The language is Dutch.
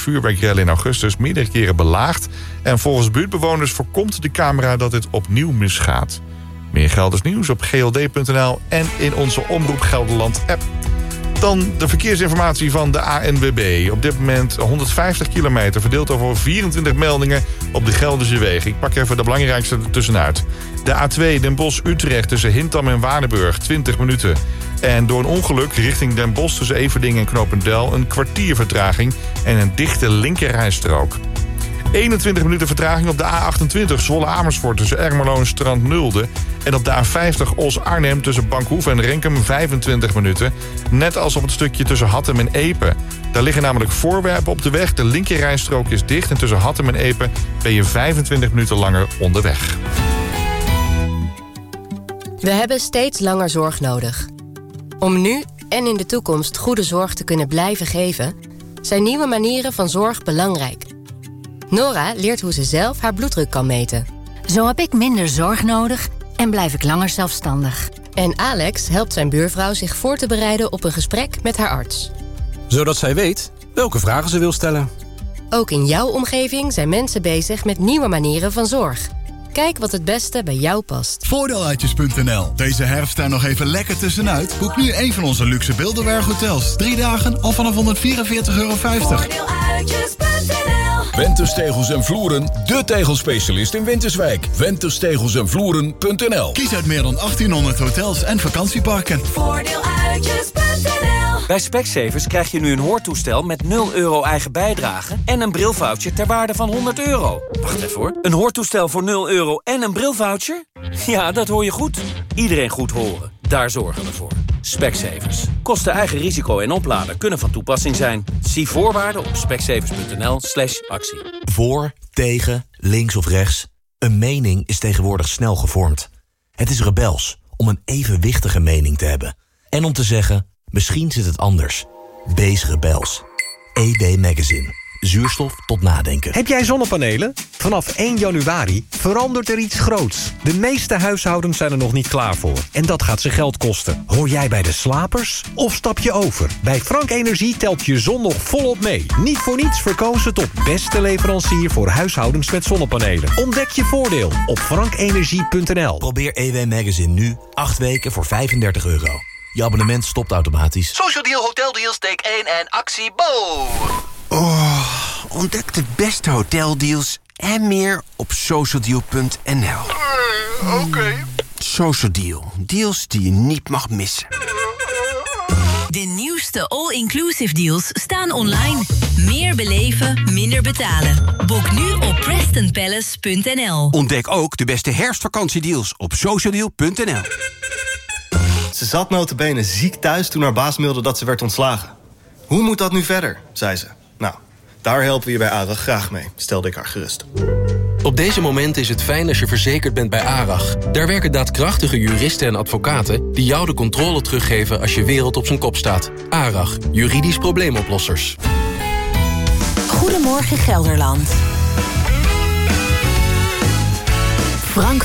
vuurwerkrellen in augustus meerdere keren belaagd. En volgens buurtbewoners voorkomt de camera dat het opnieuw misgaat. Meer Gelders nieuws op gld.nl en in onze Omroep Gelderland-app. Dan de verkeersinformatie van de ANWB. Op dit moment 150 kilometer, verdeeld over 24 meldingen op de Gelderse wegen. Ik pak even de belangrijkste ertussenuit. De A2 Den Bosch-Utrecht tussen Hintham en Waardenburg, 20 minuten. En door een ongeluk richting Den Bosch tussen Everdingen en Knopendel... een kwartier vertraging en een dichte linkerrijstrook. 21 minuten vertraging op de A28 Zwolle-Amersfoort tussen Ermelo en Strand-Nulde. En op de A50 Os-Arnhem tussen Bankhoef en Renkum 25 minuten. Net als op het stukje tussen Hattem en Epe. Daar liggen namelijk voorwerpen op de weg. De linkerrijstrook is dicht en tussen Hattem en Epe ben je 25 minuten langer onderweg. We hebben steeds langer zorg nodig. Om nu en in de toekomst goede zorg te kunnen blijven geven, zijn nieuwe manieren van zorg belangrijk. Nora leert hoe ze zelf haar bloeddruk kan meten. Zo heb ik minder zorg nodig en blijf ik langer zelfstandig. En Alex helpt zijn buurvrouw zich voor te bereiden op een gesprek met haar arts. Zodat zij weet welke vragen ze wil stellen. Ook in jouw omgeving zijn mensen bezig met nieuwe manieren van zorg. Kijk wat het beste bij jou past. Voordeeluitjes.nl. Deze herfst daar nog even lekker tussenuit. Boek nu een van onze luxe Bilderberg-hotels. 3 dagen al vanaf €144,50. Wenters Tegels en Vloeren, de tegelspecialist in Winterswijk. wenterstegelsenvloeren.nl. Kies uit meer dan 1800 hotels en vakantieparken. Voordeeluitjes.nl. Bij Specsavers krijg je nu een hoortoestel met €0 eigen bijdrage en een brilvoucher ter waarde van €100. Wacht even hoor. Een hoortoestel voor €0 en een brilvoucher? Ja, dat hoor je goed. Iedereen goed horen. Daar zorgen we voor. Specsavers. Kosten eigen risico en oplader kunnen van toepassing zijn. Zie voorwaarden op specsavers.nl/actie. Voor, tegen, links of rechts. Een mening is tegenwoordig snel gevormd. Het is rebels om een evenwichtige mening te hebben. En om te zeggen, misschien zit het anders. Wees rebels. EW Magazine. Zuurstof tot nadenken. Heb jij zonnepanelen? Vanaf 1 januari verandert er iets groots. De meeste huishoudens zijn er nog niet klaar voor. En dat gaat ze geld kosten. Hoor jij bij de slapers? Of stap je over? Bij Frank Energie telt je zon nog volop mee. Niet voor niets verkozen tot beste leverancier voor huishoudens met zonnepanelen. Ontdek je voordeel op frankenergie.nl. Probeer EW Magazine nu 8 weken voor €35. Je abonnement stopt automatisch. Social Deal, Hotel Deals, take 1 en actie Bo. Oh, ontdek de beste hoteldeals en meer op socialdeal.nl. Oké. Social Deal. Deals die je niet mag missen. De nieuwste all-inclusive deals staan online. Meer beleven, minder betalen. Boek nu op PrestonPalace.nl. Ontdek ook de beste herfstvakantiedeals op socialdeal.nl. Ze zat nota bene ziek thuis toen haar baas mailde dat ze werd ontslagen. Hoe moet dat nu verder, zei ze. Nou, daar helpen we je bij ARAG graag mee, stelde ik haar gerust. Op deze momenten is het fijn als je verzekerd bent bij ARAG. Daar werken daadkrachtige juristen en advocaten die jou de controle teruggeven als je wereld op zijn kop staat. ARAG, juridisch probleemoplossers. Goedemorgen Gelderland. Frank